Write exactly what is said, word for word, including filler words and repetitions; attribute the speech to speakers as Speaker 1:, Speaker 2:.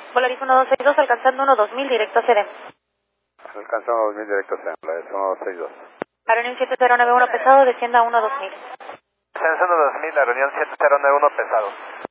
Speaker 1: Volaris uno dos seis dos, alcanzando uno dos mil, directo a C D.
Speaker 2: Alcanzando dos mil directo a C D, Volaris uno dos seis dos.
Speaker 1: Aeronium siete cero nueve uno pesado, descienda a uno dos mil.
Speaker 2: Descensando dos mil, la reunión siete cero nueve uno pesado.